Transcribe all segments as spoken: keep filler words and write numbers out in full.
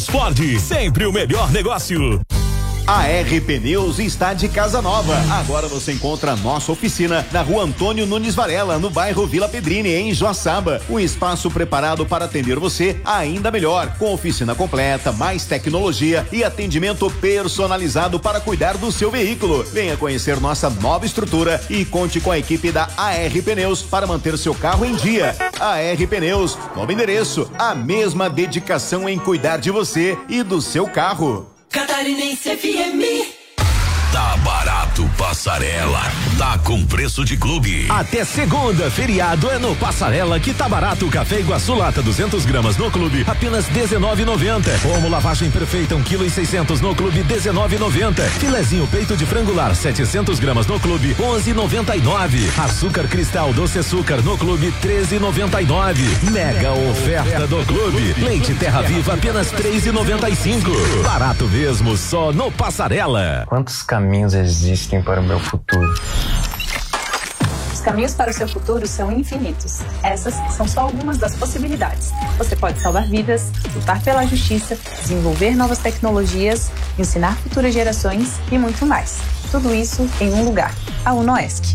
Ford, sempre o melhor negócio. A R Pneus está de casa nova. Agora você encontra nossa oficina na rua Antônio Nunes Varela, no bairro Vila Pedrini, em Joaçaba. Um espaço preparado para atender você ainda melhor, com oficina completa, mais tecnologia e atendimento personalizado para cuidar do seu veículo. Venha conhecer nossa nova estrutura e conte com a equipe da A R Pneus para manter seu carro em dia. A R Pneus, novo endereço, a mesma dedicação em cuidar de você e do seu carro. Catarinense F M. Tá barato Passarela, tá com preço de clube. Até segunda, feriado é no Passarela que tá barato. Café Iguaçu lata duzentas gramas no clube, apenas dezenove e noventa. Como lavagem perfeita um quilo e seiscentos no clube, dezenove e noventa. Filezinho peito de frangular setecentas gramas no clube, onze e noventa e nove. Açúcar cristal doce açúcar no clube, treze e noventa e nove. Mega oferta do clube. Leite Terra Viva apenas três e noventa e cinco. Barato mesmo, só no Passarela. Quantos caminhos existem para o meu futuro? Os caminhos para o seu futuro são infinitos. Essas são só algumas das possibilidades. Você pode salvar vidas, lutar pela justiça, desenvolver novas tecnologias, ensinar futuras gerações e muito mais. Tudo isso em um lugar, a UNOESC.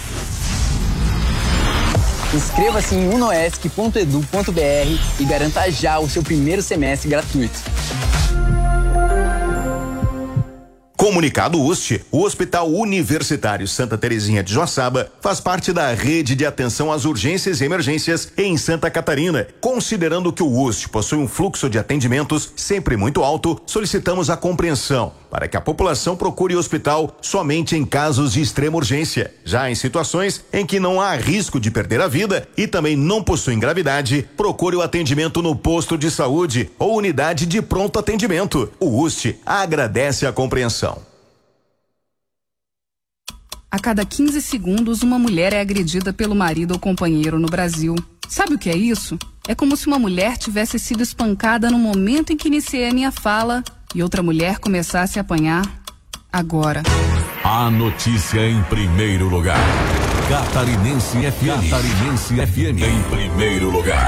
Inscreva-se em unoesc ponto edu ponto br e garanta já o seu primeiro semestre gratuito. Comunicado U S T, o Hospital Universitário Santa Terezinha de Joaçaba faz parte da rede de atenção às urgências e emergências em Santa Catarina. Considerando que o U S T possui um fluxo de atendimentos sempre muito alto, solicitamos a compreensão para que a população procure o hospital somente em casos de extrema urgência. Já em situações em que não há risco de perder a vida e também não possui gravidade, procure o atendimento no posto de saúde ou unidade de pronto atendimento. O U S T agradece a compreensão. A cada quinze segundos, uma mulher é agredida pelo marido ou companheiro no Brasil. Sabe o que é isso? É como se uma mulher tivesse sido espancada no momento em que iniciei a minha fala e outra mulher começasse a apanhar agora. A notícia em primeiro lugar. Catarinense F M. Catarinense F M em primeiro lugar.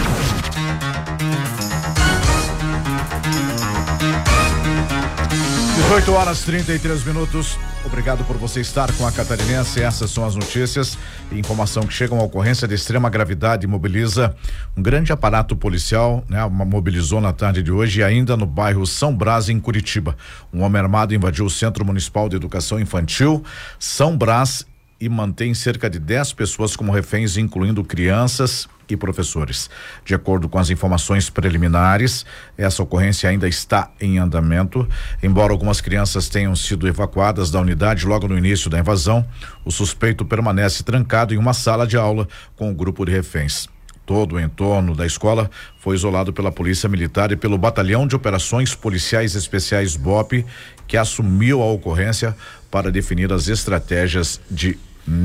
dezoito horas e trinta e três minutos. Obrigado por você estar com a Catarinense. Essas são as notícias e informação que chegam. A ocorrência de extrema gravidade mobiliza um grande aparato policial, né? Mobilizou na tarde de hoje e ainda no bairro São Brás, em Curitiba. Um homem armado invadiu o Centro Municipal de Educação Infantil São Brás e mantém cerca de dez pessoas como reféns, incluindo crianças e professores. De acordo com as informações preliminares, essa ocorrência ainda está em andamento. Embora algumas crianças tenham sido evacuadas da unidade logo no início da invasão, o suspeito permanece trancado em uma sala de aula com um grupo de reféns. Todo o entorno da escola foi isolado pela Polícia Militar e pelo Batalhão de Operações Policiais Especiais B O P, que assumiu a ocorrência para definir as estratégias de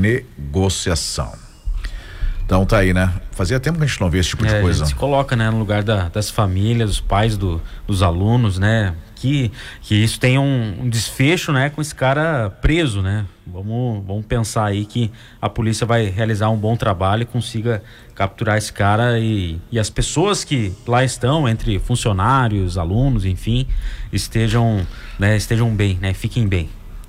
negociação. Então tá aí, né? Fazia tempo que a gente não vê esse tipo é, de coisa. A gente se coloca, né, no lugar da, das famílias, dos pais do, dos alunos, né? Que, que isso tenha um, um desfecho, né? Com esse cara preso, né? Vamos, vamos pensar aí que a polícia vai realizar um bom trabalho e consiga capturar esse cara e, e as pessoas que lá estão, entre funcionários, alunos, enfim, estejam, né, estejam bem, né? Fiquem bem.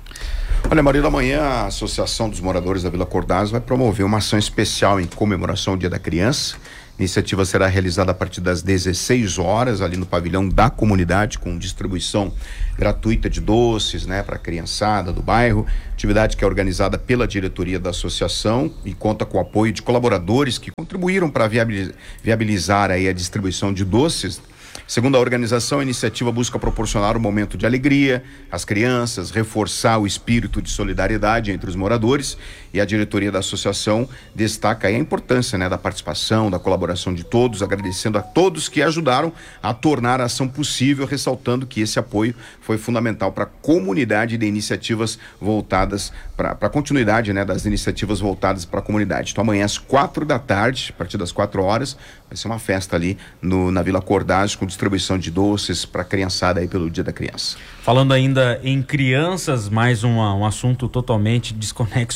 Olha, Maria, amanhã a Associação dos Moradores da Vila Cordaz vai promover uma ação especial em comemoração ao Dia da Criança. A iniciativa será realizada a partir das dezesseis horas ali no pavilhão da comunidade, com distribuição gratuita de doces, né, para a criançada do bairro. Atividade que é organizada pela diretoria da associação e conta com o apoio de colaboradores que contribuíram para viabilizar, viabilizar aí a distribuição de doces. Segundo a organização, a iniciativa busca proporcionar um momento de alegria às crianças, reforçar o espírito de solidariedade entre os moradores, e a diretoria da associação destaca aí a importância, né, da participação, da colaboração de todos, agradecendo a todos que ajudaram a tornar a ação possível, ressaltando que esse apoio foi fundamental para a comunidade de iniciativas voltadas para a continuidade, né, das iniciativas voltadas para a comunidade. Então amanhã às quatro da tarde, a partir das quatro horas, vai ser uma festa ali no, na Vila Cordaz, com distribuição de doces para a criançada aí pelo Dia da Criança. Falando ainda em crianças, mais uma, um assunto totalmente desconexo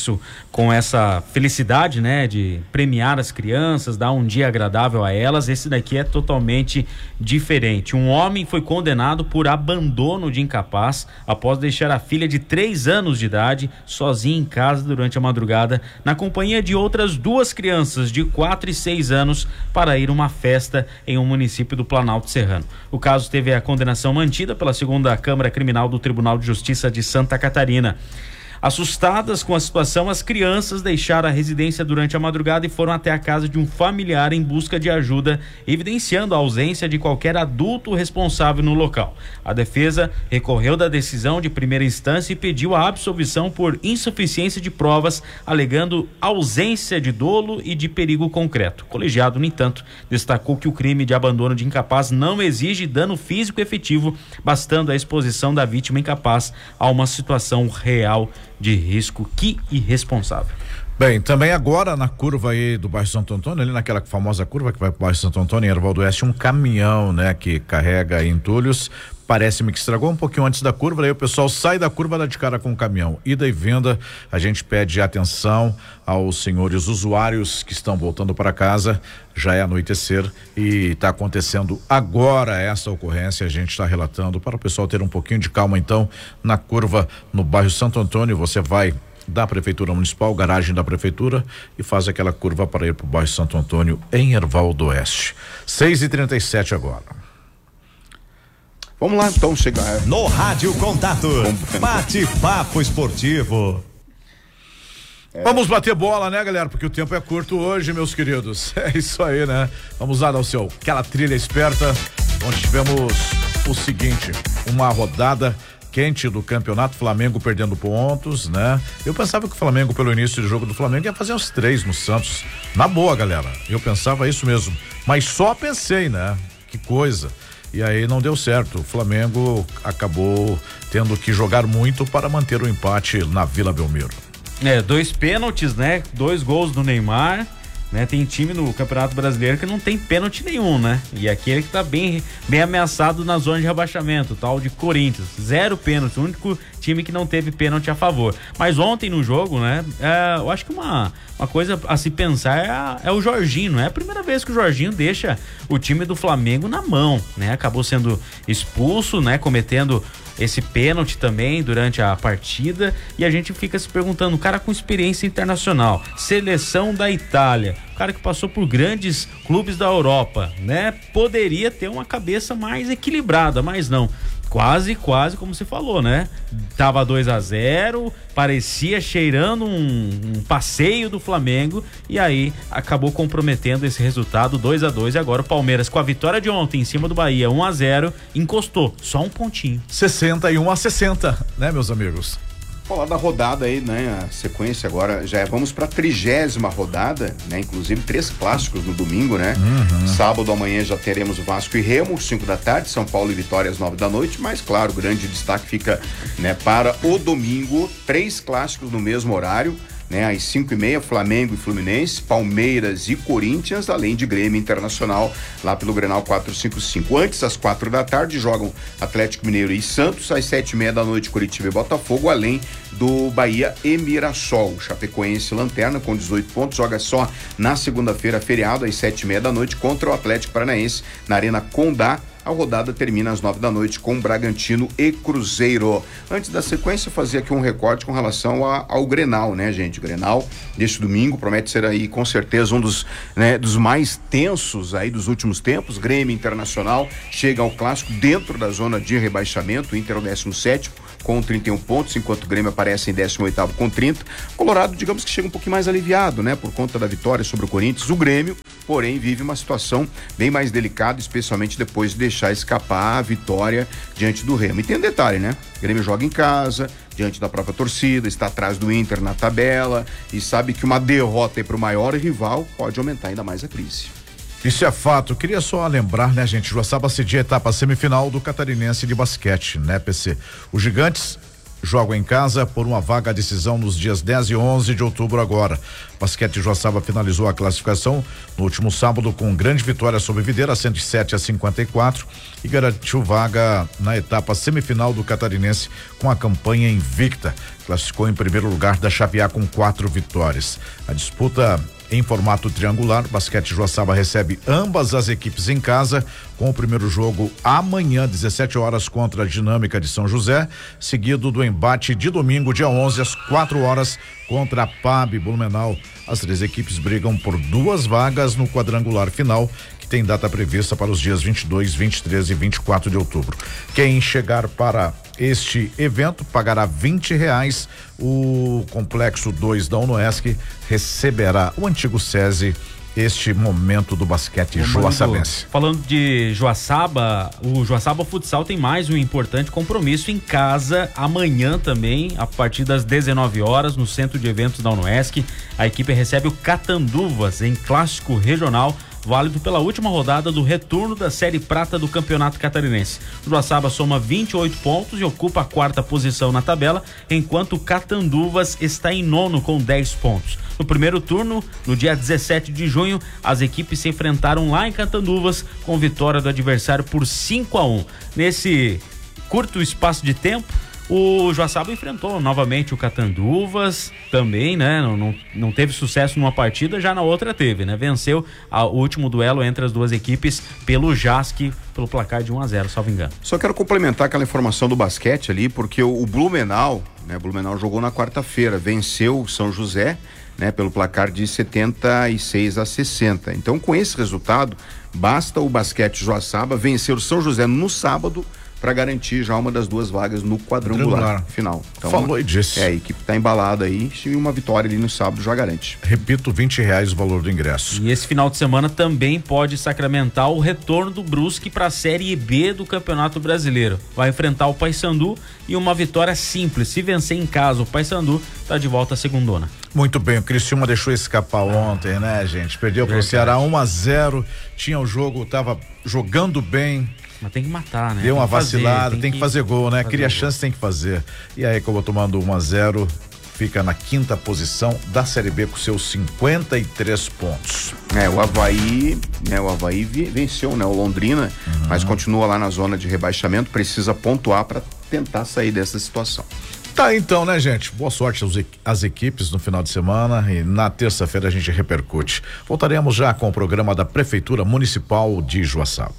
com essa felicidade, né, de premiar as crianças, dar um dia agradável a elas. Esse daqui é totalmente diferente. Um homem foi condenado por abandono de incapaz após deixar a filha de três anos de idade sozinha em casa durante a madrugada, na companhia de outras duas crianças de quatro e seis anos, para ir a uma festa em um município do Planalto Serrano. O caso teve a condenação mantida pela segunda Câmara Criminal do Tribunal de Justiça de Santa Catarina. Assustadas com a situação, as crianças deixaram a residência durante a madrugada e foram até a casa de um familiar em busca de ajuda, evidenciando a ausência de qualquer adulto responsável no local. A defesa recorreu da decisão de primeira instância e pediu a absolvição por insuficiência de provas, alegando ausência de dolo e de perigo concreto. O colegiado, no entanto, destacou que o crime de abandono de incapaz não exige dano físico efetivo, bastando a exposição da vítima incapaz a uma situação real de risco. Que irresponsável. Bem, também agora na curva aí do bairro Santo Antônio, ali naquela famosa curva que vai para o bairro Santo Antônio, em Erval do Oeste, um caminhão, né, que carrega entulhos, parece-me que estragou um pouquinho antes da curva, aí o pessoal sai da curva, dá de cara com o caminhão. Ida e vinda, a gente pede atenção aos senhores usuários que estão voltando para casa, já é anoitecer e está acontecendo agora essa ocorrência, a gente está relatando para o pessoal ter um pouquinho de calma. Então, na curva no bairro Santo Antônio, você vai da Prefeitura Municipal, garagem da Prefeitura, e faz aquela curva para ir para o bairro Santo Antônio, em Erval do Oeste. seis e trinta e sete agora. Vamos lá então chegar no Rádio Contato, bate-papo esportivo. É. Vamos bater bola, né, galera? Porque o tempo é curto hoje, meus queridos. É isso aí, né? Vamos lá, Dalceu, aquela trilha esperta, onde tivemos o seguinte, uma rodada quente do campeonato, Flamengo perdendo pontos, né? Eu pensava que o Flamengo, pelo início do jogo do Flamengo, ia fazer uns três no Santos. Na boa, galera. Eu pensava isso mesmo. Mas só pensei, né? Que coisa. E aí não deu certo. O Flamengo acabou tendo que jogar muito para manter o empate na Vila Belmiro. É, dois pênaltis, né? Dois gols do Neymar. Né, tem time no Campeonato Brasileiro que não tem pênalti nenhum, né? E aquele que tá bem, bem ameaçado na zona de rebaixamento, tal de Corinthians, zero pênalti, o único time que não teve pênalti a favor. Mas ontem no jogo, né, é, eu acho que uma, uma coisa a se pensar é, a, é o Jorginho, não é a primeira vez que o Jorginho deixa o time do Flamengo na mão, né? Acabou sendo expulso, né, cometendo esse pênalti também durante a partida, e a gente fica se perguntando, o cara com experiência internacional, seleção da Itália, o cara que passou por grandes clubes da Europa, né? Poderia ter uma cabeça mais equilibrada, mas não. Quase, quase como você falou, né? Tava dois a zero, parecia cheirando um, um passeio do Flamengo, e aí acabou comprometendo esse resultado, dois a dois, e agora o Palmeiras, com a vitória de ontem em cima do Bahia, um a zero, encostou, só um pontinho. sessenta e um a sessenta, né, meus amigos? Falar da rodada aí, né? A sequência agora já é, vamos para a trigésima rodada, né? Inclusive três clássicos no domingo, né? Uhum. Sábado amanhã já teremos Vasco e Remo, cinco da tarde, São Paulo e Vitória às nove da noite, mas claro, o grande destaque fica, né, para o domingo, três clássicos no mesmo horário, né? Às cinco e meia, Flamengo e Fluminense, Palmeiras e Corinthians, além de Grêmio Internacional lá pelo Grenal quatrocentos e cinquenta e cinco. Antes, às quatro da tarde, jogam Atlético Mineiro e Santos, às sete e meia da noite, Curitiba e Botafogo, além do Bahia e Mirassol. Chapecoense lanterna com dezoito pontos, joga só na segunda-feira, feriado, às sete e meia da noite, contra o Atlético Paranaense na Arena Condá. A rodada termina às nove da noite com Bragantino e Cruzeiro. Antes da sequência, fazer aqui um recorte com relação a, ao Grenal, né, gente? O Grenal deste domingo promete ser aí com certeza um dos, né, dos mais tensos aí dos últimos tempos. Grêmio Internacional chega ao clássico dentro da zona de rebaixamento, o Inter é o décimo sétimo com trinta e um pontos, enquanto o Grêmio aparece em décimo oitavo com trinta. Colorado, digamos que chega um pouquinho mais aliviado, né, por conta da vitória sobre o Corinthians. O Grêmio, porém, vive uma situação bem mais delicada, especialmente depois de deixar escapar a vitória diante do Remo. E tem um detalhe, né? O Grêmio joga em casa, diante da própria torcida, está atrás do Inter na tabela e sabe que uma derrota para o maior rival pode aumentar ainda mais a crise. Isso é fato. Eu queria só lembrar, né, gente? Joaçaba cedia a etapa semifinal do Catarinense de basquete, né, P C? Os Gigantes jogam em casa por uma vaga à decisão nos dias dez e onze de outubro agora. Basquete Joaçaba finalizou a classificação no último sábado com grande vitória sobre Videira, cento e sete a cinquenta e quatro, e garantiu vaga na etapa semifinal do Catarinense com a campanha invicta. Classificou em primeiro lugar da chave A com quatro vitórias. A disputa em formato triangular, Basquete Joaçaba recebe ambas as equipes em casa, com o primeiro jogo amanhã, dezessete horas, contra a Dinâmica de São José, seguido do embate de domingo, dia onze, às quatro horas, contra a P A B Blumenau. As três equipes brigam por duas vagas no quadrangular final, que tem data prevista para os dias vinte e dois, vinte e três e vinte e quatro de outubro. Quem chegar para este evento pagará vinte reais. O complexo dois da UNOESC receberá o antigo SESI, este momento do basquete joaçabense. Falando de Joaçaba, o Joaçaba Futsal tem mais um importante compromisso em casa amanhã também, a partir das dezenove horas, no centro de eventos da UNOESC. A equipe recebe o Catanduvas em clássico regional, válido pela última rodada do retorno da Série Prata do Campeonato Catarinense. O Joaçaba soma vinte e oito pontos e ocupa a quarta posição na tabela, enquanto o Catanduvas está em nono com dez pontos. No primeiro turno, no dia dezessete de junho, as equipes se enfrentaram lá em Catanduvas, com vitória do adversário por cinco a um. Nesse curto espaço de tempo, o Joaçaba enfrentou novamente o Catanduvas também, né? Não, não, não teve sucesso numa partida, já na outra teve, né? Venceu a, o último duelo entre as duas equipes pelo Jasque, pelo placar de um a zero, salvo engano. Só quero complementar aquela informação do basquete ali, porque o, o Blumenau, né? Blumenau jogou na quarta-feira, venceu o São José, né? Pelo placar de setenta e seis a sessenta. Então, com esse resultado, basta o basquete Joaçaba vencer o São José no sábado para garantir já uma das duas vagas no quadrangular, quadrangular. final. Então, falou e disse. É, a equipe tá embalada aí, e uma vitória ali no sábado já garante. Repito, vinte reais o valor do ingresso. E esse final de semana também pode sacramentar o retorno do Brusque para a Série B do Campeonato Brasileiro. Vai enfrentar o Paysandu e uma vitória simples. Se vencer em casa o Paysandu, tá de volta à segundona. Muito bem, o Criciúma deixou escapar ontem, né, gente? Perdeu pro Ceará um a zero, tinha o jogo, tava jogando bem. Mas tem que matar, né? Deu uma fazer, vacilada, tem, tem que, que fazer gol, né? Cria chance, tem que fazer. E aí acabou tomando um a zero, fica na quinta posição da Série B com seus cinquenta e três pontos. É, o Avaí, né? O Avaí venceu, né? O Londrina, uhum. mas continua lá na zona de rebaixamento, precisa pontuar para tentar sair dessa situação. Tá, então, né, gente? Boa sorte às, às equipes no final de semana e na terça-feira a gente repercute. Voltaremos já com o programa da Prefeitura Municipal de Joaçaba.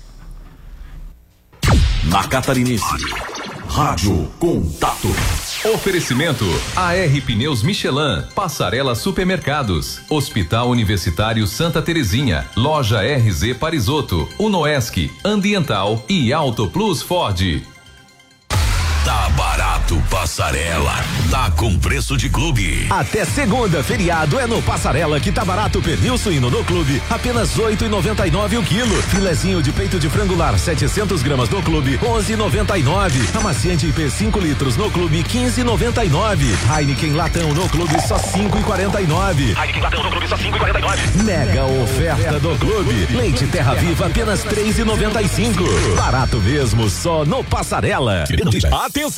Na Catarinense, Rádio Contato. Oferecimento A R Pneus Michelin, Passarela Supermercados, Hospital Universitário Santa Terezinha, Loja R Z Parisotto, UNOESC, Ambiental e Auto Plus Ford. Tá barato, Passarela. Tá com preço de clube. Até segunda, feriado, é no Passarela que tá barato. Pernil suíno no clube, apenas oito e noventa e nove o quilo. Filezinho de peito de frango lar, setecentos gramas no clube, onze e noventa e nove. Amaciante I P cinco litros no clube, quinze e noventa e nove. Heineken latão no clube, só cinco e quarenta e nove. Heineken latão no clube, só cinco e quarenta e nove. Mega oferta do clube. Leite Terra Viva, apenas três e noventa e cinco. Barato mesmo, só no Passarela. Atenção!